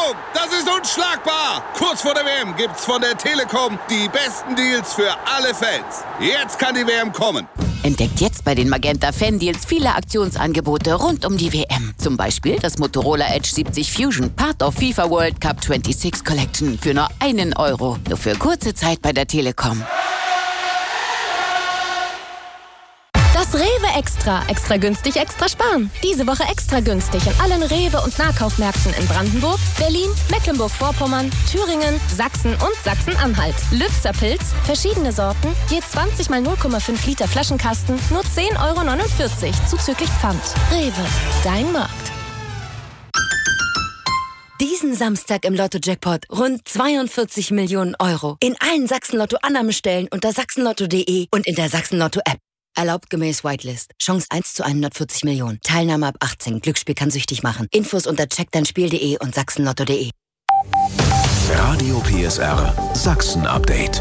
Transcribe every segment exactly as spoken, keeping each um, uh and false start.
Achtung, das ist unschlagbar! Kurz vor der W M gibt's von der Telekom die besten Deals für alle Fans. Jetzt kann die W M kommen. Entdeckt jetzt bei den Magenta Fan-Deals viele Aktionsangebote rund um die W M. Zum Beispiel das Motorola Edge siebzig Fusion, Part of FIFA World Cup sechsundzwanzig Collection für nur einen Euro. Nur für kurze Zeit bei der Telekom. Das Rewe Extra. Extra günstig, extra sparen. Diese Woche extra günstig in allen Rewe- und Nahkaufmärkten in Brandenburg, Berlin, Mecklenburg-Vorpommern, Thüringen, Sachsen und Sachsen-Anhalt. Lützer Pilz, verschiedene Sorten, je zwanzig mal null Komma fünf Liter Flaschenkasten, nur zehn Euro neunundvierzig, zuzüglich Pfand. Rewe, dein Markt. Diesen Samstag im Lotto-Jackpot rund zweiundvierzig Millionen Euro. In allen Sachsen-Lotto-Annahmestellen unter sachsenlotto punkt de und in der Sachsen-Lotto-App. Erlaubt gemäß Whitelist. Chance eins zu hundertvierzig Millionen. Teilnahme ab achtzehn. Glücksspiel kann süchtig machen. Infos unter check dein spiel punkt de und sachsenlotto punkt de. Radio P S R Sachsen-Update.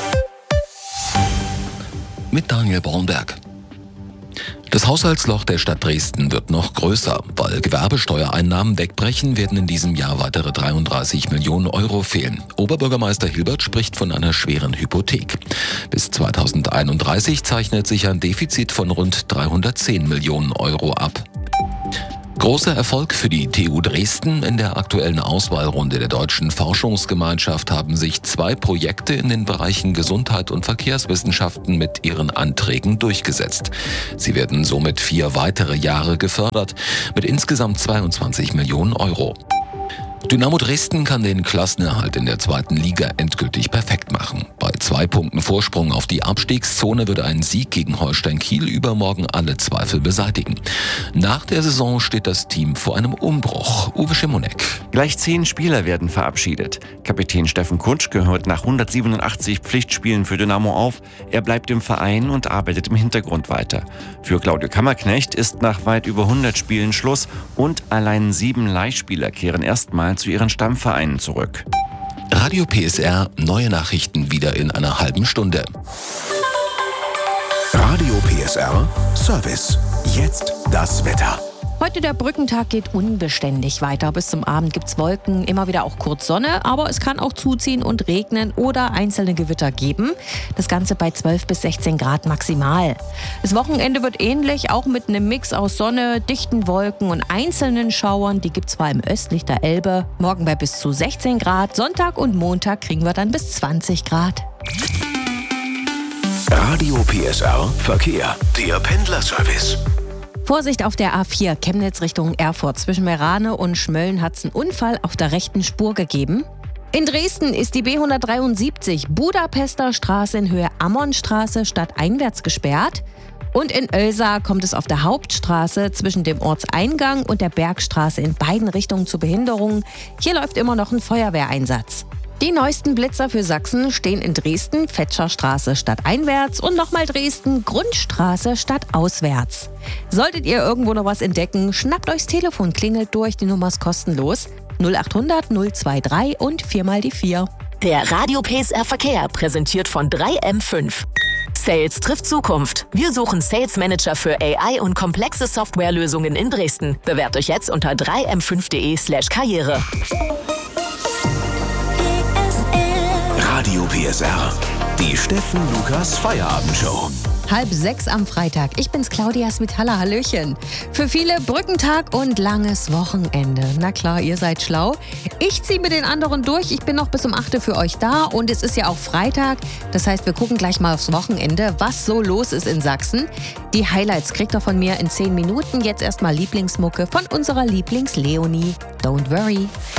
Mit Daniel Bornberg. Das Haushaltsloch der Stadt Dresden wird noch größer. Weil Gewerbesteuereinnahmen wegbrechen, werden in diesem Jahr weitere dreiunddreißig Millionen Euro fehlen. Oberbürgermeister Hilbert spricht von einer schweren Hypothek. Bis zweitausendeinunddreißig zeichnet sich ein Defizit von rund dreihundertzehn Millionen Euro ab. Großer Erfolg für die T U Dresden. In der aktuellen Auswahlrunde der Deutschen Forschungsgemeinschaft haben sich zwei Projekte in den Bereichen Gesundheit und Verkehrswissenschaften mit ihren Anträgen durchgesetzt. Sie werden somit vier weitere Jahre gefördert mit insgesamt zweiundzwanzig Millionen Euro. Dynamo Dresden kann den Klassenerhalt in der zweiten Liga endgültig perfekt machen. Bei zwei Punkten Vorsprung auf die Abstiegszone würde ein Sieg gegen Holstein Kiel übermorgen alle Zweifel beseitigen. Nach der Saison steht das Team vor einem Umbruch. Uwe Schimonek. Gleich zehn Spieler werden verabschiedet. Kapitän Steffen Kutsch gehört nach hundertsiebenundachtzig Pflichtspielen für Dynamo auf. Er bleibt im Verein und arbeitet im Hintergrund weiter. Für Claudio Kammerknecht ist nach weit über hundert Spielen Schluss und allein sieben Leihspieler kehren erstmal zu ihren Stammvereinen zurück. Radio P S R, neue Nachrichten wieder in einer halben Stunde. Radio P S R Service. Jetzt das Wetter. Heute der Brückentag geht unbeständig weiter. Bis zum Abend gibt's Wolken, immer wieder auch kurz Sonne, aber es kann auch zuziehen und regnen oder einzelne Gewitter geben. Das Ganze bei zwölf bis sechzehn Grad maximal. Das Wochenende wird ähnlich, auch mit einem Mix aus Sonne, dichten Wolken und einzelnen Schauern. Die gibt's vor allem östlich der Elbe. Morgen bei bis zu sechzehn Grad. Sonntag und Montag kriegen wir dann bis zwanzig Grad. Radio P S R Verkehr. Der Pendlerservice. Vorsicht auf der A vier, Chemnitz Richtung Erfurt. Zwischen Merane und Schmölln hat es einen Unfall auf der rechten Spur gegeben. In Dresden ist die B hundertdreiundsiebzig Budapester Straße in Höhe Ammonstraße stadteinwärts gesperrt. Und in Oelsa kommt es auf der Hauptstraße zwischen dem Ortseingang und der Bergstraße in beiden Richtungen zu Behinderungen. Hier läuft immer noch ein Feuerwehreinsatz. Die neuesten Blitzer für Sachsen stehen in Dresden, Fetscherstraße stadteinwärts und nochmal Dresden, Grundstraße stadtauswärts. Solltet ihr irgendwo noch was entdecken, schnappt euch das Telefon, klingelt durch, die Nummer ist kostenlos. null achthundert null drei und vier mal die vier. Der Radio P S R Verkehr präsentiert von drei M fünf. Sales trifft Zukunft. Wir suchen Sales Manager für A I und komplexe Softwarelösungen in Dresden. Bewerbt euch jetzt unter drei m fünf punkt de slash karriere. Radio P S R. Die Steffen Lukas Feierabendshow. Halb sechs am Freitag. Ich bin's, Claudia Smitalla. Hallöchen. Für viele Brückentag und langes Wochenende. Na klar, ihr seid schlau. Ich ziehe mit den anderen durch. Ich bin noch bis um acht Uhr für euch da und es ist ja auch Freitag. Das heißt, wir gucken gleich mal aufs Wochenende, was so los ist in Sachsen. Die Highlights kriegt ihr von mir in zehn Minuten. Jetzt erstmal Lieblingsmucke von unserer Lieblings-Leonie. Don't worry.